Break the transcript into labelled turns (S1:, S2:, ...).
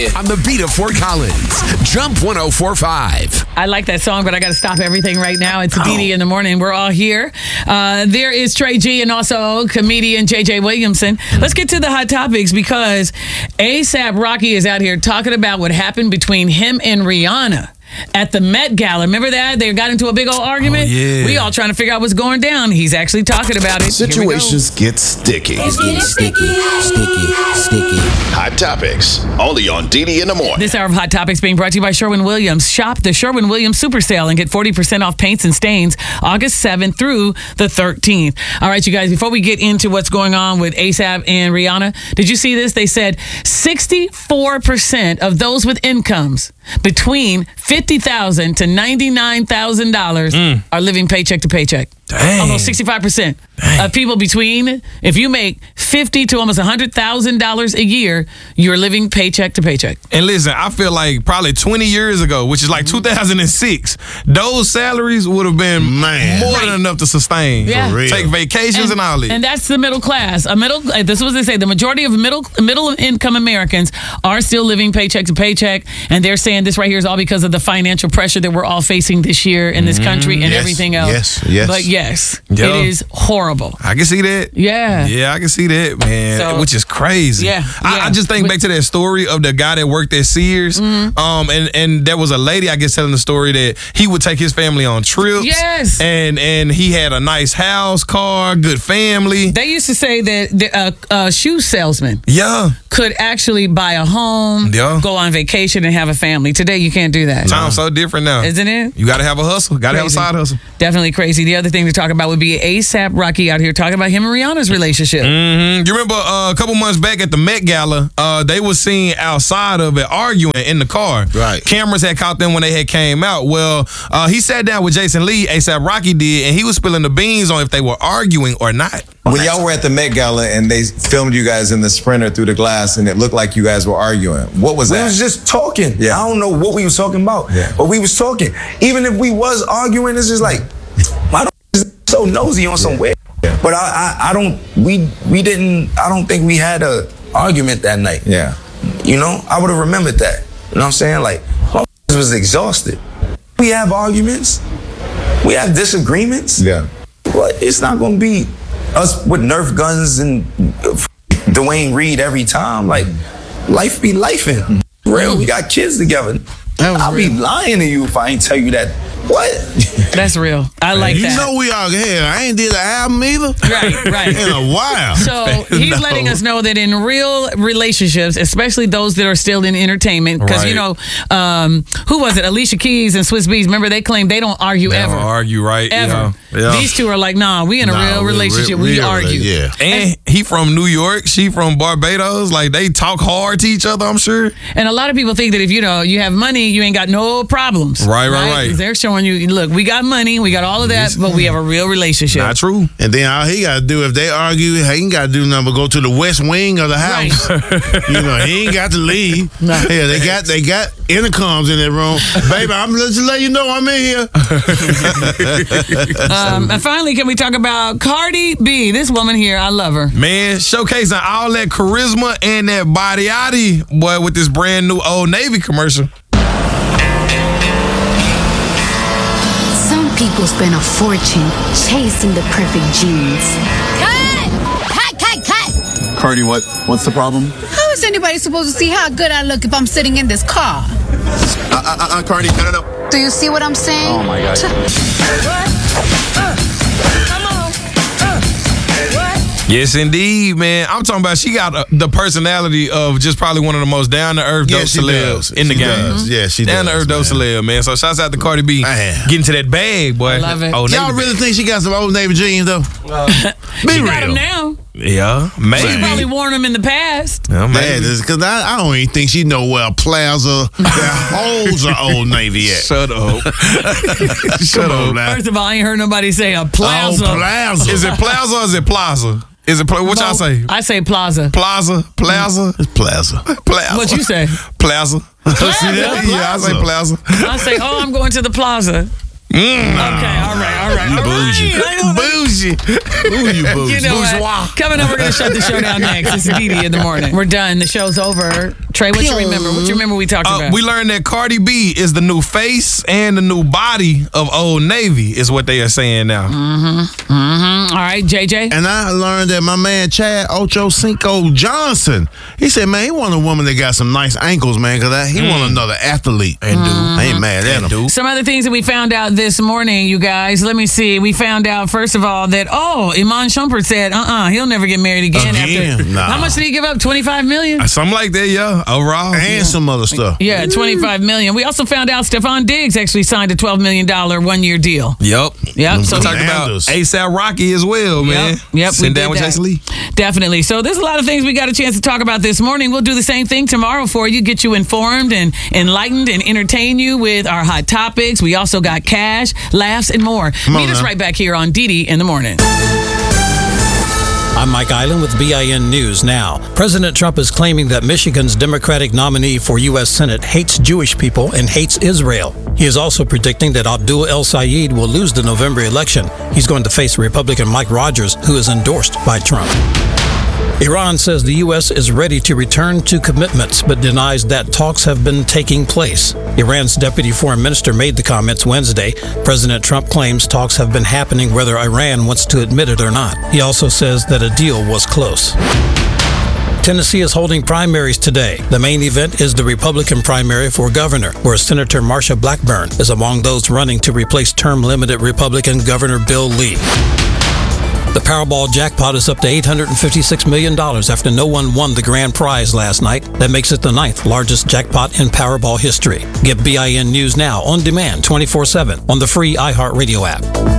S1: On the beat of Fort Collins, Jump 104.5.
S2: I like that song, but I got to stop everything right now. It's DD in the morning. We're all here. There is Trey G and also comedian JJ Williamson. Let's get to the hot topics because ASAP Rocky is out here talking about what happened between him and Rihanna at the Met Gala. Remember that? They got into a big old argument?
S3: Oh, yeah.
S2: We all trying to figure out what's going down. He's actually talking about it.
S4: Situations get sticky.
S5: It's getting sticky.
S4: Hot topics, only on DD in the morning.
S2: This hour of Hot Topics being brought to you by Sherwin-Williams. Shop the Sherwin-Williams Super Sale and get 40% off paints and stains August 7th through the 13th. All right, you guys, before we get into what's going on with ASAP and Rihanna, did you see this? They said 64% of those with incomes between $50,000 to $99,000 are living paycheck to paycheck.
S3: Dang.
S2: Almost 65% of people between, if you make $50,000 to almost $100,000 a year, you're living paycheck to paycheck.
S3: And listen, I feel like probably 20 years ago, which is like 2006, those salaries would have been more than enough to sustain.
S2: Yeah. For real.
S3: Take vacations and all that.
S2: And that's the middle class. This is what they say. The majority of middle income Americans are still living paycheck to paycheck. And they're saying this right here is all because of the financial pressure that we're all facing this year in this country and everything else.
S4: Yes.
S2: But yes,
S3: Yo.
S2: it is horrible.
S3: I can see that.
S2: Yeah.
S3: Yeah, I can see that, man.
S2: So-
S3: which is crazy.
S2: Yeah,
S3: I just think back to that story of the guy that worked at Sears. And there was a lady, I guess, telling the story that he would take his family on trips.
S2: Yes.
S3: And he had a nice house, car, good family.
S2: They used to say that a shoe salesman
S3: Yeah.
S2: could actually buy a home,
S3: Yeah.
S2: go on vacation, and have a family. Today, you can't do that.
S3: Time's so different now.
S2: Isn't it?
S3: You got to have a hustle. Got to have a
S2: Crazy.
S3: side hustle.
S2: Definitely crazy. The other thing to talk about would be ASAP Rocky out here talking about him and Rihanna's relationship.
S3: You remember a couple months back at the Met Gala, they were seen outside of it arguing in the car.
S4: Right.
S3: Cameras had caught them when they had came out. Well, he sat down with Jason Lee, ASAP Rocky did, and he was spilling the beans on if they were arguing or not.
S6: When y'all were at the Met Gala and they filmed you guys in the Sprinter through the glass and it looked like you guys were arguing, what was
S7: We
S6: that?
S7: was just talking.
S6: Yeah.
S7: I don't know what we was talking about, but we was talking. Even if we was arguing, it's just like, why don't you so nosy on some weird? But I don't think we had a argument that night.
S6: Yeah.
S7: You know, I would have remembered that. You know what I'm saying? Like, my was exhausted. We have arguments. We have disagreements.
S6: Yeah.
S7: But it's not going to be us with Nerf guns and Dwayne Reed every time. Like, life be lifing. Real, we got kids together. I'll be lying to you if I ain't tell you that. What?
S2: That's real. I like that.
S4: You know we out here. I ain't did an album either.
S2: Right.
S4: In a while.
S2: So he's letting us know that in real relationships, especially those that are still in entertainment, because you know, who was it? Alicia Keys and Swiss Beats. Remember, they claim they don't argue ever.
S3: Never argue, right?
S2: Ever.
S3: Yeah.
S2: These two are like, nah, we in a real relationship. We argue.
S4: Yeah.
S3: And he from New York, she from Barbados. Like, they talk hard to each other, I'm sure.
S2: And a lot of people think that if you have money, you ain't got no problems.
S3: Right.
S2: They're showing you, look, we got money, we got all of that, but we have a real relationship.
S3: Not true.
S4: And then all he got to do, if they argue, he ain't got to do nothing but go to the west wing of the house. You know, he ain't got to leave.
S2: No.
S4: Yeah, they got intercoms in that room. Baby, I'm just letting you know I'm in here.
S2: And finally, can we talk about Cardi B? This woman here, I love her.
S3: Man, showcasing all that charisma and that body, boy, with this brand new Old Navy commercial.
S5: Some people spend a fortune chasing the perfect jeans. Cut!
S6: Cardi, what's the problem?
S8: How is anybody supposed to see how good I look if I'm sitting in this car?
S6: Cardi, no.
S8: Do you see what I'm saying?
S6: Oh my God.
S3: Yes, indeed, man. I'm talking about she got the personality of just probably one of the most down-to-earth dope celebs in the game.
S4: Yeah, she does.
S3: Down-to-earth dope celeb, man. So shouts out to Cardi B getting to that bag, boy.
S2: I love it.
S3: Old Navy
S4: Y'all really
S3: bag.
S4: think she got some Old Navy jeans, though? Be
S2: She
S4: real.
S2: got him now.
S3: Yeah,
S2: She's
S3: maybe.
S2: probably worn them in the past.
S3: Yeah,
S4: Man,
S3: maybe.
S4: because I don't even think she know where Plaza, their holes are Old Navy at.
S3: Shut up. Shut up.
S4: now.
S2: First of all, I ain't heard nobody say a plaza.
S4: Oh, Plaza.
S3: Is it Plaza or is it Plaza? Is it what y'all say?
S2: I say plaza.
S3: Plaza?
S4: It's Plaza.
S3: Plaza.
S2: What you say?
S3: Plaza.
S2: Plaza?
S3: Yeah, I say Plaza.
S2: I say, I'm going to the plaza. Okay, all right.
S4: Bougie.
S3: Bougie. Who you bougie?
S2: You know what? Coming up, we're going to shut the show down next. It's Didi in the morning. We're done. The show's over. Trey, what you remember? What you remember we talked about?
S3: We learned that Cardi B is the new face and the new body of Old Navy, is what they are saying now.
S2: All right, JJ.
S4: And I learned that my man Chad Ochocinco Johnson, he said, man, he want a woman that got some nice ankles, man, because he want another athlete. And dude, I ain't mad at him.
S2: Some other things that we found out this morning, you guys. Let me see. We found out, first of all, that, Iman Shumpert said, he'll never get married again. After.
S4: Nah.
S2: How much did he give up? $25 million?
S3: Something like that, yeah. Overall.
S4: And some other stuff.
S2: Yeah, $25 million. We also found out Stephon Diggs actually signed a $12 million one-year deal.
S3: Yep.
S2: So
S3: we talked about ASAP Rocky as well, man.
S2: Yep.
S3: Sitting down with Jason Lee.
S2: Definitely. So there's a lot of things we got a chance to talk about this morning. We'll do the same thing tomorrow for you, get you informed and enlightened and entertain you with our hot topics. We also got cash, laughs, and more. Meet us right back here on Didi in the morning.
S9: I'm Mike Island with BIN News Now. President Trump is claiming that Michigan's Democratic nominee for U.S. Senate hates Jewish people and hates Israel. He is also predicting that Abdul El-Sayed will lose the November election. He's going to face Republican Mike Rogers, who is endorsed by Trump. Iran says the U.S. is ready to return to commitments, but denies that talks have been taking place. Iran's deputy foreign minister made the comments Wednesday. President Trump claims talks have been happening whether Iran wants to admit it or not. He also says that a deal was close. Tennessee is holding primaries today. The main event is the Republican primary for governor, where Senator Marsha Blackburn is among those running to replace term-limited Republican Governor Bill Lee. The Powerball jackpot is up to $856 million after no one won the grand prize last night. That makes it the 9th largest jackpot in Powerball history. Get BIN News Now on demand 24/7 on the free iHeartRadio app.